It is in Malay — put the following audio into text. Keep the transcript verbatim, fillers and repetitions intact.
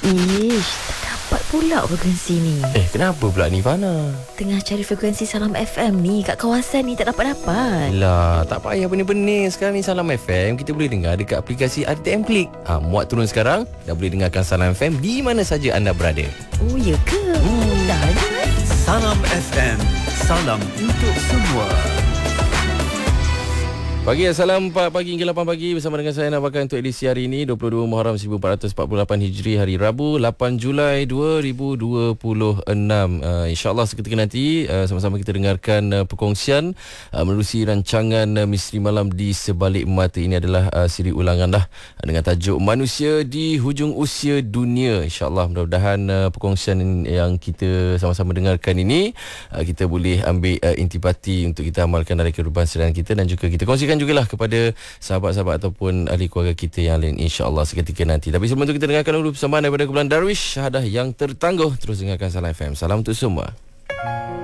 Ish, tak dapat pula frekuensi ni. Eh, kenapa pula ni, Fana? Tengah cari frekuensi Salam F M ni kat kawasan ni tak dapat-dapat. Lah, tak payah benih-benih. Sekarang ni Salam F M kita boleh dengar dekat aplikasi R T M Klik. Ha, muat turun sekarang, dah boleh dengarkan Salam F M di mana saja anda berada. Oh, ya ke? Hmm. Dah je. Salam F M, salam untuk semua. Pagi, Assalamualaikum, empat pagi hingga lapan pagi bersama dengan saya Nak Bakar untuk edisi hari ini dua puluh dua Muharram seribu empat ratus empat puluh lapan Hijri, hari Rabu lapan Julai dua ribu dua puluh enam. uh, InsyaAllah seketika nanti uh, sama-sama kita dengarkan uh, perkongsian uh, menerusi rancangan uh, Misteri Malam di Sebalik Mata. Ini adalah uh, siri ulangan dah uh, dengan tajuk Manusia di Hujung Usia Dunia. InsyaAllah mudah-mudahan uh, perkongsian yang kita sama-sama dengarkan ini uh, kita boleh ambil uh, intipati untuk kita amalkan dari kehidupan seharian kita, dan juga kita kongsikan jugalah kepada sahabat-sahabat ataupun ahli keluarga kita yang lain, insya-Allah seketika nanti. Tapi sebelum itu kita dengarkan dulu persembahan daripada kumpulan Darwish, Syahadah yang Tertangguh. Terus dengarkan Salam F M. Salam untuk semua.